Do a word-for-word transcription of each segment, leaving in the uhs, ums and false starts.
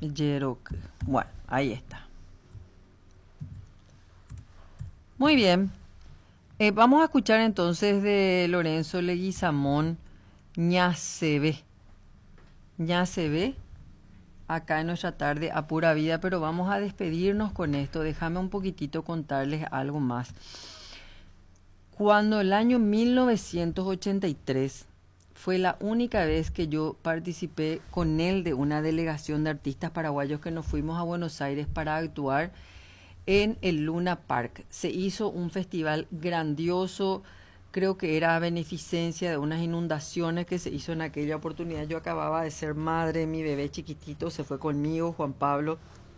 Yeroque. Bueno, ahí está. Muy bien. Eh, vamos a escuchar entonces de Lorenzo Leguizamón, Ña se ve. Ña se ve acá en nuestra tarde a pura vida, pero vamos a despedirnos con esto. Déjame un poquitito contarles algo más. Cuando el año mil novecientos ochenta y tres fue la única vez que yo participé con él de una delegación de artistas paraguayos que nos fuimos a Buenos Aires para actuar en el Luna Park. Se hizo un festival grandioso, creo que era a beneficencia de unas inundaciones que se hizo en aquella oportunidad. Yo acababa de ser madre, mi bebé chiquitito se fue conmigo, Juan Pablo,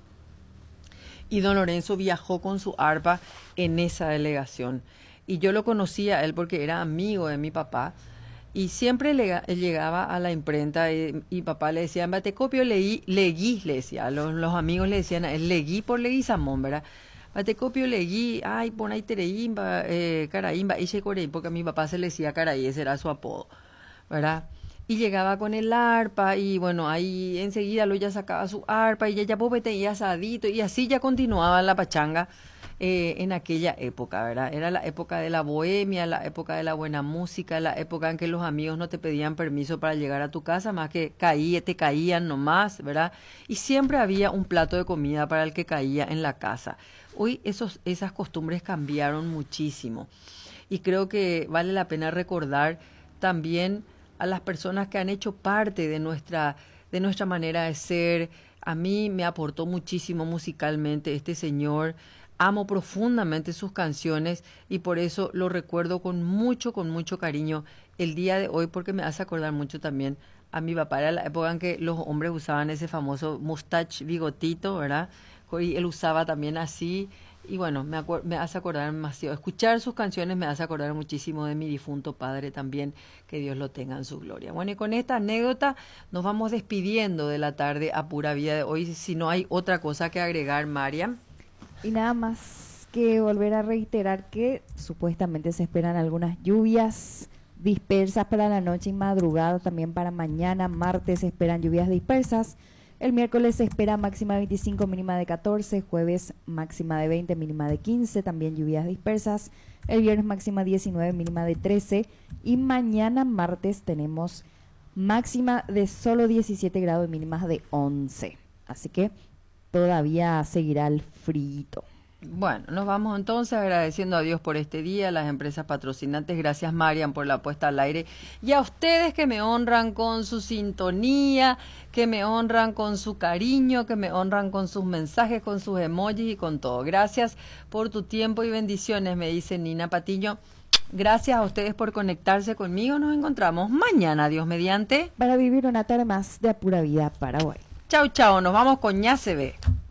y don Lorenzo viajó con su arpa en esa delegación. Y yo lo conocía a él porque era amigo de mi papá, y siempre le, él llegaba a la imprenta y, y papá le decía, Batecopio leí, leguí, le decía, los, los amigos le decían a él, leguí por Leguizamón, ¿verdad? Batecopio leguí, ay, pon ahí tereimba, eh, caraimba, y corey, porque a mi papá se le decía caraí, ese era su apodo, ¿verdad? Y llegaba con el arpa, y bueno, ahí enseguida lo ya sacaba su arpa, y ella pues tenía asadito, y así ya continuaba la pachanga. Eh, en aquella época, ¿verdad? Era la época de la bohemia, la época de la buena música, la época en que los amigos no te pedían permiso para llegar a tu casa, más que caía, te caían nomás, ¿verdad? Y siempre había un plato de comida para el que caía en la casa. Hoy esos, esas costumbres cambiaron muchísimo y creo que vale la pena recordar también a las personas que han hecho parte de nuestra, de nuestra manera de ser. A mí me aportó muchísimo musicalmente este señor. Amo profundamente sus canciones y por eso lo recuerdo con mucho, con mucho cariño el día de hoy, porque me hace acordar mucho también a mi papá. Era la época en que los hombres usaban ese famoso mustache, bigotito, ¿verdad? Y él usaba también así. Y bueno, me, me hace acordar demasiado. Escuchar sus canciones me hace acordar muchísimo de mi difunto padre también, que Dios lo tenga en su gloria. Bueno, y con esta anécdota nos vamos despidiendo de la tarde a pura vida de hoy. Si no hay otra cosa que agregar, Mariam. Y nada más que volver a reiterar que supuestamente se esperan algunas lluvias dispersas para la noche y madrugada, también para mañana, martes se esperan lluvias dispersas. El miércoles se espera máxima de veinticinco, mínima de catorce, jueves máxima de veinte, mínima de quince, también lluvias dispersas. El viernes máxima diecinueve, mínima de trece y mañana martes tenemos máxima de solo diecisiete grados y mínimas de once. Así que todavía seguirá el frito. Bueno, nos vamos entonces agradeciendo a Dios por este día, a las empresas patrocinantes. Gracias, Marian, por la puesta al aire. Y a ustedes que me honran con su sintonía, que me honran con su cariño, que me honran con sus mensajes, con sus emojis y con todo. Gracias por tu tiempo y bendiciones, me dice Nina Patiño. Gracias a ustedes por conectarse conmigo. Nos encontramos mañana, Dios mediante. Para vivir una tarde más de A Pura Vida Paraguay. Chau, chau. Nos vamos con Ña se ve.